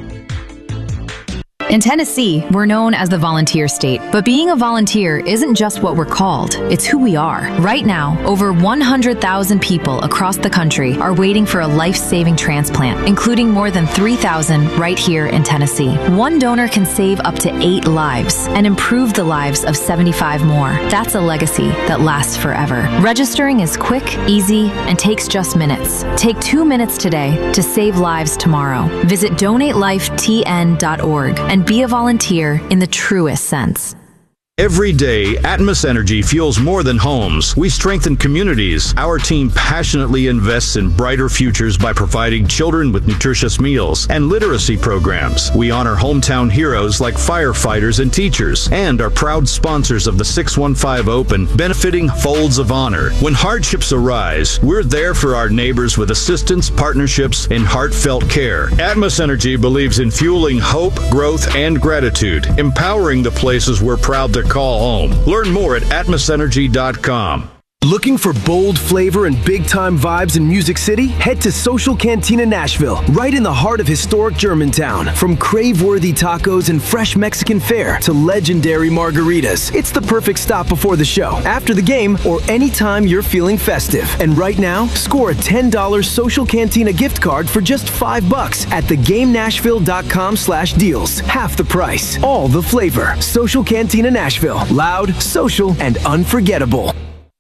In Tennessee, we're known as the volunteer state, but being a volunteer isn't just what we're called, it's who we are. Right now, over one hundred thousand people across the country are waiting for a life-saving transplant, including more than three thousand right here in Tennessee. One donor can save up to eight lives and improve the lives of seventy-five more. That's a legacy that lasts forever. Registering is quick, easy, and takes just minutes. Take two minutes today to save lives tomorrow. Visit donate life T N dot org and be a volunteer in the truest sense. Every day, Atmos Energy fuels more than homes. We strengthen communities. Our team passionately invests in brighter futures by providing children with nutritious meals and literacy programs. We honor hometown heroes like firefighters and teachers, and are proud sponsors of the six one five Open, benefiting Folds of Honor. When hardships arise, we're there for our neighbors with assistance, partnerships, and heartfelt care. Atmos Energy believes in fueling hope, growth, and gratitude, empowering the places we're proud to call home. Learn more at atmos energy dot com. Looking for bold flavor and big-time vibes in Music City? Head to Social Cantina Nashville, right in the heart of historic Germantown. From crave-worthy tacos and fresh Mexican fare to legendary margaritas, it's the perfect stop before the show, after the game, or anytime you're feeling festive. And right now, score a ten dollars Social Cantina gift card for just five bucks at the game nashville dot com slash deals. Half the price, all the flavor. Social Cantina Nashville, loud, social, and unforgettable.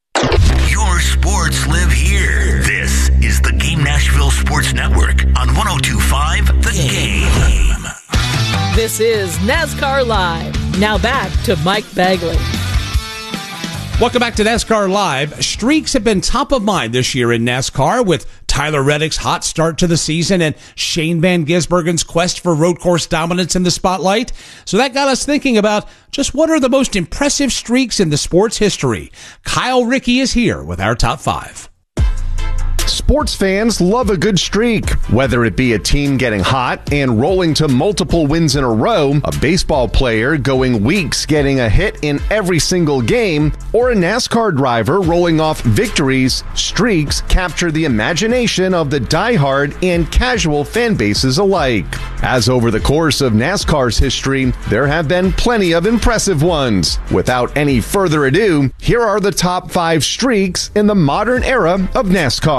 Your sports live here. This is the Game Nashville Sports Network on one oh two point five The Game. This is NASCAR Live. Now back to Mike Bagley. Welcome back to NASCAR Live. Streaks have been top of mind this year in NASCAR, with Tyler Reddick's hot start to the season and Shane Van Gisbergen's quest for road course dominance in the spotlight. So that got us thinking about just what are the most impressive streaks in the sport's history. Kyle Rickey is here with our top five. Sports fans love a good streak, whether it be a team getting hot and rolling to multiple wins in a row, a baseball player going weeks getting a hit in every single game, or a NASCAR driver rolling off victories. Streaks capture the imagination of the diehard and casual fan bases alike. As over the course of NASCAR's history, there have been plenty of impressive ones. Without any further ado, here are the top five streaks in the modern era of NASCAR.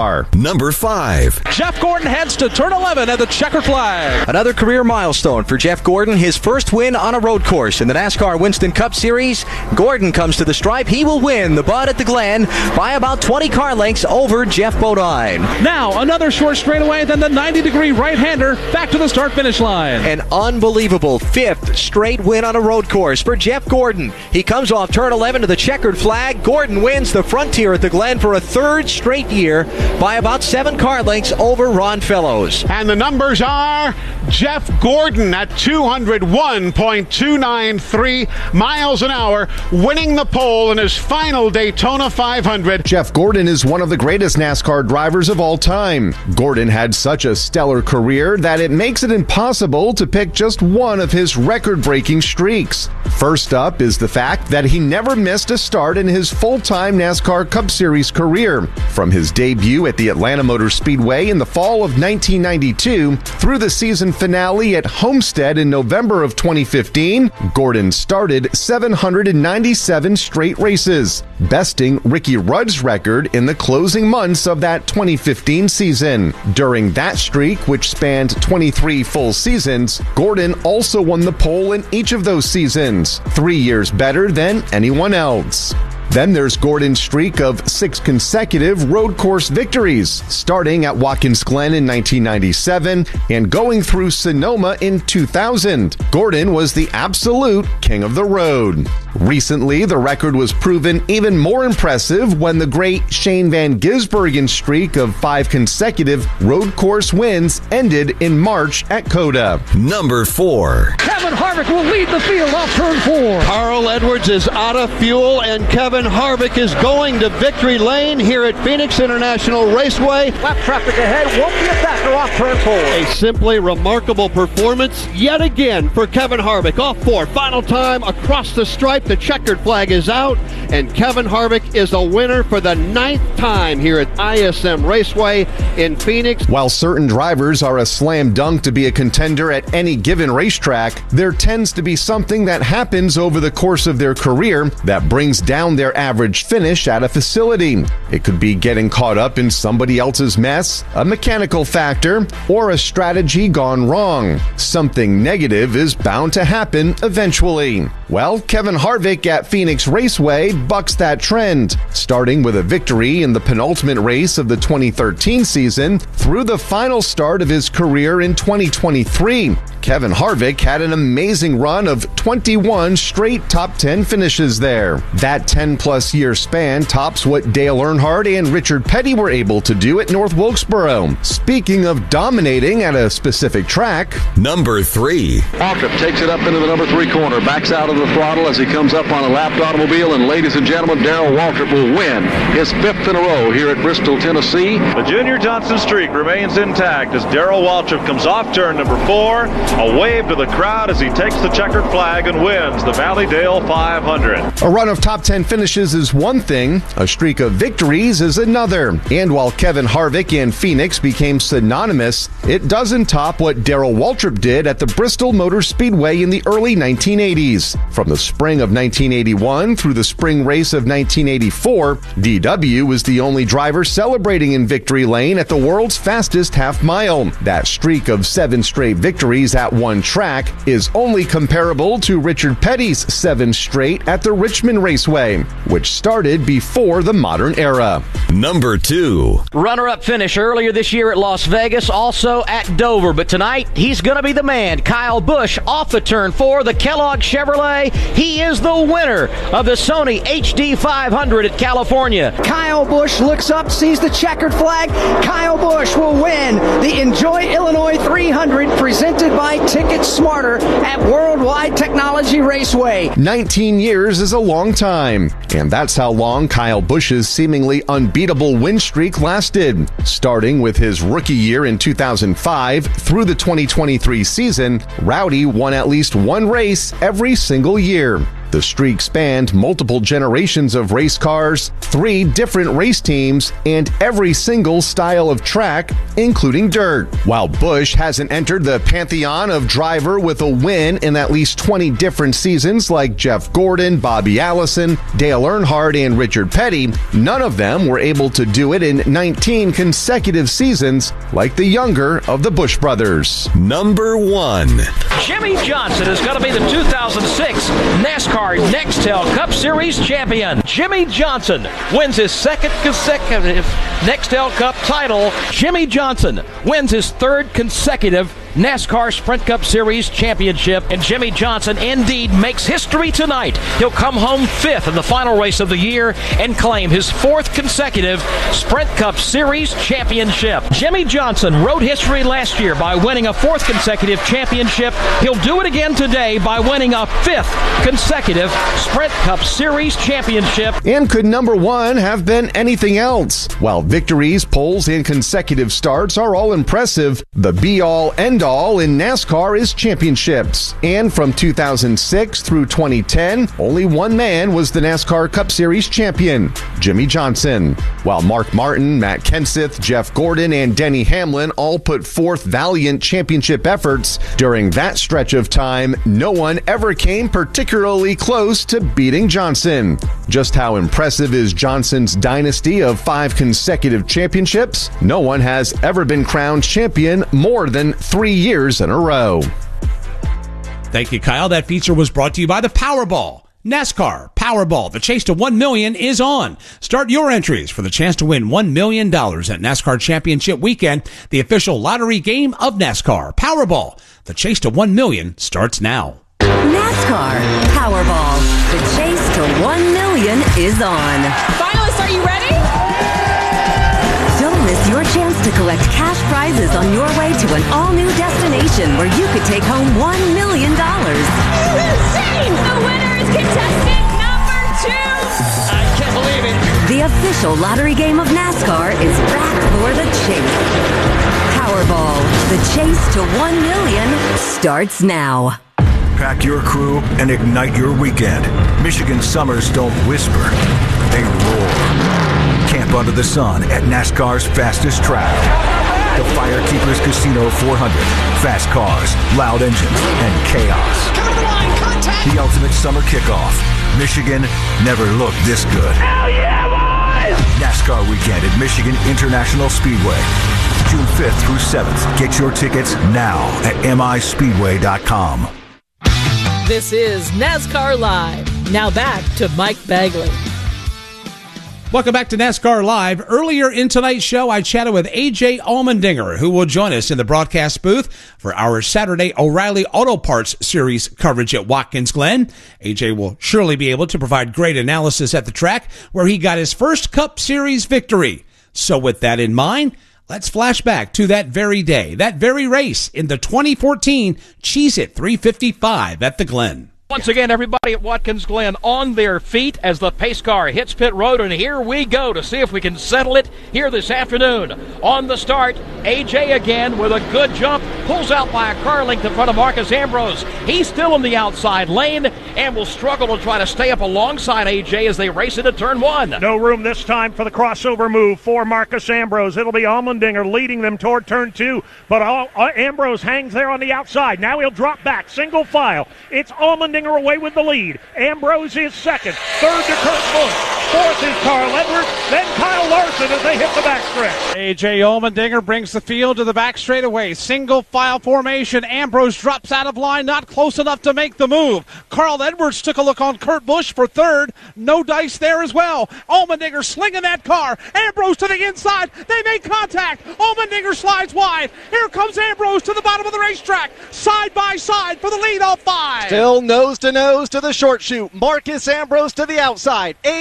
Number five. Jeff Gordon heads to turn eleven at the checkered flag. Another career milestone for Jeff Gordon, his first win on a road course in the NASCAR Winston Cup Series. Gordon comes to the stripe. He will win the Bud at the Glen by about twenty car lengths over Jeff Bodine. Now another short straightaway, then the ninety degree right-hander back to the start-finish line. An unbelievable fifth straight win on a road course for Jeff Gordon. He comes off turn eleven to the checkered flag. Gordon wins the Frontier at the Glen for a third straight year by about seven car lengths over Ron Fellows. And the numbers are Jeff Gordon at two hundred one point two nine three miles an hour, winning the pole in his final Daytona five hundred. Jeff Gordon is one of the greatest NASCAR drivers of all time. Gordon had such a stellar career that it makes it impossible to pick just one of his record-breaking streaks. First up is the fact that he never missed a start in his full-time NASCAR Cup Series career. From his debut at the Atlanta Motor Speedway in the fall of nineteen ninety-two through the season finale at Homestead in November of twenty fifteen, Gordon started seven hundred ninety-seven straight races, besting Ricky Rudd's record in the closing months of that twenty fifteen season. During that streak, which spanned twenty-three full seasons, Gordon also won the pole in each of those seasons, three years better than anyone else. Then there's Gordon's streak of six consecutive road course victories, starting at Watkins Glen in nineteen ninety-seven and going through Sonoma in two thousand. Gordon was the absolute king of the road. Recently, the record was proven even more impressive when the great Shane Van Gisbergen's streak of five consecutive road course wins ended in March at COTA. Number four. Kevin Harvick will lead the field off turn four. Carl Edwards is out of fuel, and Kevin Harvick is going to victory lane here at Phoenix International Raceway. Lap traffic ahead won't be a factor off turn four. A simply remarkable performance yet again for Kevin Harvick. Off four, final time across the stripe. The checkered flag is out, and Kevin Harvick is a winner for the ninth time here at I S M Raceway in Phoenix. While certain drivers are a slam dunk to be a contender at any given racetrack, there tends to be something that happens over the course of their career that brings down their average finish at a facility. It could be getting caught up in somebody else's mess, a mechanical factor, or a strategy gone wrong. Something negative is bound to happen eventually. Well, Kevin Harvick at Phoenix Raceway bucks that trend, starting with a victory in the penultimate race of the twenty thirteen season through the final start of his career in twenty twenty-three. Kevin Harvick had an amazing run of twenty-one straight top ten finishes there. That ten-plus year span tops what Dale Earnhardt and Richard Petty were able to do at North Wilkesboro. Speaking of dominating at a specific track, number three. Waltrip takes it up into the number three corner, backs out of the throttle as he comes up on a lapped automobile, and ladies and gentlemen, Darrell Waltrip will win his fifth in a row here at Bristol, Tennessee. The Junior Johnson streak remains intact as Darrell Waltrip comes off turn number four. A wave to the crowd as he takes the checkered flag and wins the Valley Dale five hundred. A run of top ten finishes is one thing, a streak of victories is another. And while Kevin Harvick and Phoenix became synonymous, it doesn't top what Darrell Waltrip did at the Bristol Motor Speedway in the early nineteen eighties. From the spring of nineteen eighty-one through the spring race of nineteen eighty-four, D W was the only driver celebrating in victory lane at the world's fastest half mile. That streak of seven straight victories at one track is only comparable to Richard Petty's seven straight at the Richmond Raceway, which started before the modern era. Number two. Runner-up finish earlier this year at Las Vegas, also at Dover, but tonight he's going to be the man. Kyle Busch off the turn four, the Kellogg Chevrolet. He is the winner of the Sony H D five hundred at California. Kyle Busch looks up, sees the checkered flag. Kyle Busch will win the Enjoy Illinois three hundred presented by Ticket Smarter at Worldwide Technology Raceway. nineteen years is a long time, and that's how long Kyle Busch's seemingly unbeatable win streak lasted. Starting with his rookie year in two thousand five through the twenty twenty-three season, Rowdy won at least one race every single year. The streak spanned multiple generations of race cars, three different race teams, and every single style of track, including dirt. While Busch hasn't entered the pantheon of driver with a win in at least twenty different seasons like Jeff Gordon, Bobby Allison, Dale Earnhardt, and Richard Petty, none of them were able to do it in nineteen consecutive seasons like the younger of the Busch brothers. Number one. Jimmie Johnson is going to be the two thousand six NASCAR Nextel Cup Series champion. Jimmie Johnson wins his second consecutive Nextel Cup title. Jimmie Johnson wins his third consecutive NASCAR Sprint Cup Series championship, and Jimmie Johnson indeed makes history tonight. He'll come home fifth in the final race of the year and claim his fourth consecutive Sprint Cup Series championship. Jimmie Johnson wrote history last year by winning a fourth consecutive championship. He'll do it again today by winning a fifth consecutive Sprint Cup Series championship. And could number one have been anything else? While victories, poles, and consecutive starts are all impressive, the be-all, end all in NASCAR is championships. And from two thousand six through twenty ten, only one man was the NASCAR Cup Series champion, Jimmie Johnson. While Mark Martin, Matt Kenseth, Jeff Gordon, and Denny Hamlin all put forth valiant championship efforts, during that stretch of time, no one ever came particularly close to beating Johnson. Just how impressive is Johnson's dynasty of five consecutive championships? No one has ever been crowned champion more than three years in a row. Thank you, Kyle. That feature was brought to you by the Powerball. NASCAR Powerball. The chase to one million dollars is on. Start your entries for the chance to win one million dollars at NASCAR Championship Weekend, the official lottery game of NASCAR. Powerball. The chase to one million dollars starts now. NASCAR Powerball. The chase to one million dollars is on. Finalists, are you ready? Don't miss your chance to collect cash prizes on your way to an all-new destination where you could take home one million dollars. This is insane! The winner is contestant number two! I can't believe it. The official lottery game of NASCAR is back for the chase. Powerball. The chase to one million dollars starts now. Pack your crew and ignite your weekend. Michigan summers don't whisper, they roar. Camp under the sun at NASCAR's fastest track. The Firekeepers Casino four hundred. Fast cars, loud engines, and chaos. Come to the line, contact! The ultimate summer kickoff. Michigan never looked this good. Hell yeah, boys! NASCAR weekend at Michigan International Speedway. June fifth through seventh. Get your tickets now at M I speedway dot com. This is NASCAR Live. Now back to Mike Bagley. Welcome back to NASCAR Live. Earlier in tonight's show, I chatted with A J Allmendinger, who will join us in the broadcast booth for our Saturday O'Reilly Auto Parts Series coverage at Watkins Glen. A J will surely be able to provide great analysis at the track where he got his first Cup Series victory. So with that in mind, let's flash back to that very day, that very race in the twenty fourteen Cheez-It three fifty-five at the Glen. Once again, everybody at Watkins Glen on their feet as the pace car hits pit road, and here we go to see if we can settle it here this afternoon. On the start, A J again with a good jump, pulls out by a car length in front of Marcus Ambrose. He's still in the outside lane and will struggle to try to stay up alongside A J as they race into turn one. No room this time for the crossover move for Marcus Ambrose. It'll be Allmendinger leading them toward turn two, but Ambrose hangs there on the outside. Now he'll drop back, single file. It's Allmendinger away with the lead. Ambrose is second. Third to Kurt Busch. Fourth is Carl Edwards. Then Kyle Larson as they hit the backstretch. A J Allmendinger brings the field to the back straightaway. Single file formation. Ambrose drops out of line, not close enough to make the move. Carl Edwards took a look on Kurt Busch for third. No dice there as well. Allmendinger slinging that car. Ambrose to the inside. They make contact. Allmendinger slides wide. Here comes Ambrose to the bottom of the racetrack. Side by side for the lead off five. Still nose to nose to the short chute. Marcus Ambrose to the outside. A J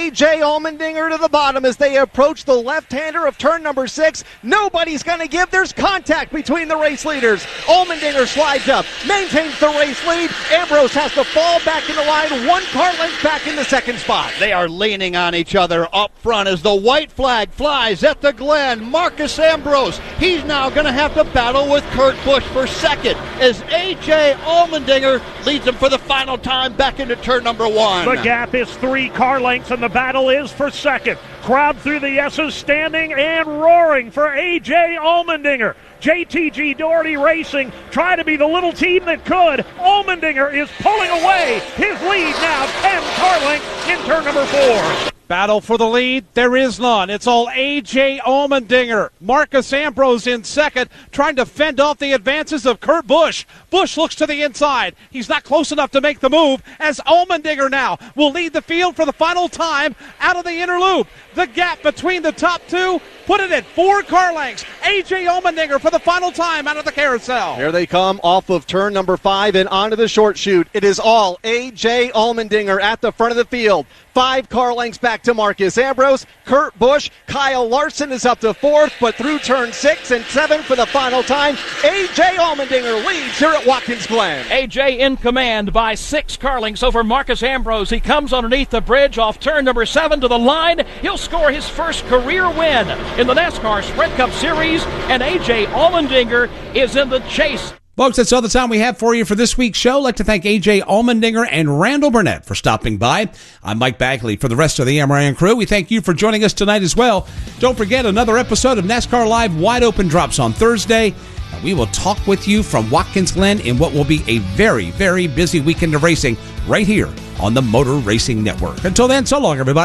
Allmendinger to the bottom as they approach the left-hander of turn number six. Nobody's going to give. There's contact between the race leaders. Allmendinger slides up, maintains the race lead. Ambrose has to fall back in the line, one car length back in the second spot. They are leaning on each other up front as the white flag flies at the Glen. Marcus Ambrose, he's now going to have to battle with Kurt Busch for second as A J Allmendinger leads him for the final time back into turn number one. The gap is three car lengths and the battle is for second. Crowd through the S's standing and roaring for A J Allmendinger. J T G Doherty Racing try to be the little team that could. Allmendinger is pulling away. His lead now ten car lengths in turn number four. Battle for the lead, there is none. It's all A J Allmendinger. Marcus Ambrose in second, trying to fend off the advances of Kurt Busch. Busch looks to the inside. He's not close enough to make the move, as Allmendinger now will lead the field for the final time out of the inner loop. The gap between the top two, put it at four car lengths. A J Allmendinger for the final time out of the carousel. Here they come off of turn number five and onto the short chute. It is all A J Allmendinger at the front of the field. Five car lengths back to Marcus Ambrose. Kurt Busch, Kyle Larson is up to fourth, but through turn six and seven for the final time, A J Allmendinger leads here at Watkins Glen. A J in command by six car lengths over Marcus Ambrose. He comes underneath the bridge off turn number seven to the line. He'll score his first career win in the NASCAR Sprint Cup Series, and A J Allmendinger is in the chase. Folks, that's all the time we have for you for this week's show. I'd like to thank A J Allmendinger and Randall Burnett for stopping by. I'm Mike Bagley. For the rest of the Amaran crew, we thank you for joining us tonight as well. Don't forget, another episode of NASCAR Live Wide Open drops on Thursday. We will talk with you from Watkins Glen in what will be a very, very busy weekend of racing right here on the Motor Racing Network. Until then, so long, everybody.